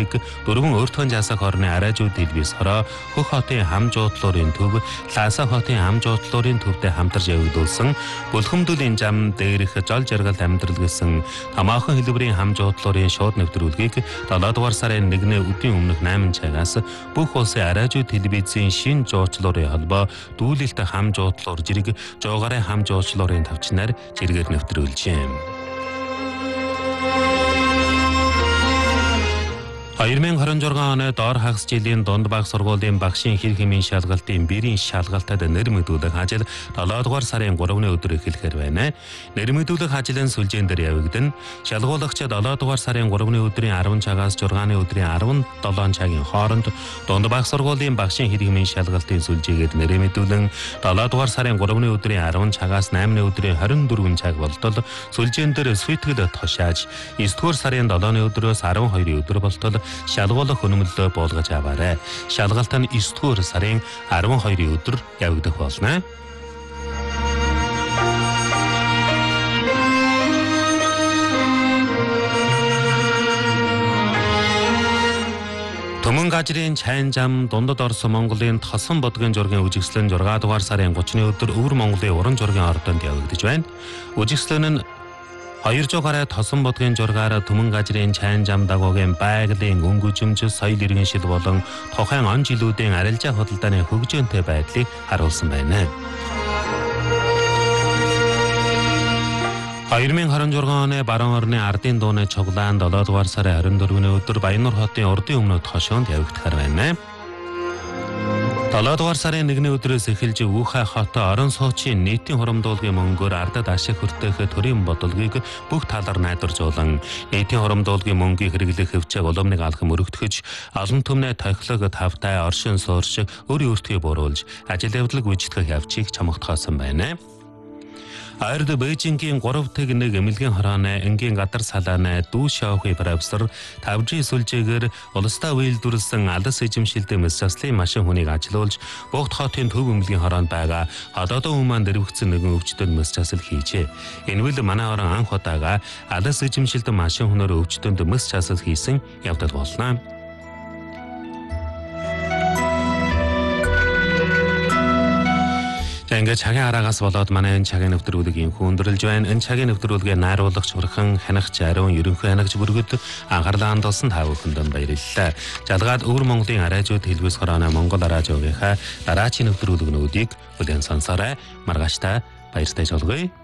нөхдөрлөгийг дөрвөн өөртөө жасах орны арайжууд хэлбээс хороо хөх хотын хам жуудлуурын төв, Лааса хотын хам жуудлуурын төвтэй хамтарч явагдуулсан Булхамдуулын зам дээрх жол жаргал амьдрал гэсэн томоохон хэлбэрийн хам жуудлуурын шууд нэвтрүүлгийг 7 дугаар сарын 1-ний өдрийн өмнөх 8 цагаас бүх улсын арайжууд телевизийн шин жуучлуурын холбоо дүүлэлт хам жуудлуур жирэг жуугарын хам жуучлуурын тавчнаар жиргээр нэвтрүүлжээ. 2026 оны доор хагас жилийн дунд баг сургуулийн багшийн хэр хэмийн шалгалтын бэрийн шалгалтад нэр мэдүүлэх ажил 7 дугаар сарын 3-ны өдөр эхлэхээр байна. Нэр мэдүүлэх ажил нь сүлжээн дээр явагдана. Шалгуулагч 7 дугаар сарын 3-ны өдрийн 10 цагаас 6-ны өдрийн 17 цагийн хооронд дунд баг сургуулийн багшийн хэр хэмийн шалгалтын сүлжээгээд нэр мэдүүлэн 7 дугаар сарын 3-ны өдрийн 10 цагаас 8-ны өдрийн 24 цаг болтол сүлжээн дээр свитгэл тушааж 9 дугаар сарын 7-ны өдрөөс 12-ны өдөр болтол шалгуулах хөнөмөлөө буулгаж аваарай. Шалгалт нь 9 дугаар сарын 12-ны өдөр явагдах болно. Төмөн газрын чайн зам дундад Орос Монголын тосон бодгийн зургийн үжигслэн 6 дугаар сарын 30-ны өдөр Өвөр Монголын уран зургийн ордонд явагдаж байна. Үжигслэн нь 200 гаруй тосон бодгийн зургаар төмөн газрын чайн зам дагуугийн байгалийн өнгөжмж соёл иргэншил болон тухайн он жилүүдийн арилжаа худалдааны хөгжөөнтэй байдлыг харуулсан байна. 2026 оны баруун орны ардын дууны цуглаан 7 дугаар сарын 24-ний өдөр Баяннур хотын урдын өмнөд хошоонд явагдахаар байна. 7 дугаар сарын 1-ний өдрөөс эхэлж Вүхэ хот орон сууцын нийтийн хурамдуулгын мөнгөөр ардад ашиг хүртэх төрийн бодлогыг бүх талаар найдваржуулан нийтийн хурамдуулгын мөнгийг хэрэглэх хөвчөг уламныг алхам өргөтгөж олон түмний тохилог тавтай оршин суурьшиг өөртөө бууруулж ажил явдлыг үжигдэх явцыг чамгтгоосон байна. Ард Бээжингийн 3-1 эмнэлгийн хорооны энгийн гадар салааны дүү шоухийн профессор 5G сүлжээгээр улстай үйлдвэрлэсэн алс эзэмшилтэй мэс заслын машин хүнийг ажилуулж Богд хотын төв эмнэлгийн хороонд байгаа одоодоо өмнө дэрвэгцэн нэгэн өвчтөнд мэс засал хийжээ. Энэ үл манай орон анх удаага алс эзэмшилтэй машин хүнээр өвчтөнд мэс засал хийсэн явдал болно. Ингээд цагийн араагаас болоод манай энэ цагийн нэвтрүүлгийг өндөрлж байна. Энэ цагийн нэвтрүүлгээ найруулагч Урхан Ханагч Ариун ерөнхий ханагч бүргэд анхаарлаа хандуулсан та бүхэнд баярлалаа. Жалгаад Өвөр Монголын арайжууд хэлбээс хорооны Монгол араажуугийнхаа дараачийн нэвтрүүлгнүүдийг бүлээн сонсоорой. Маргааш та баяртай жолгоё.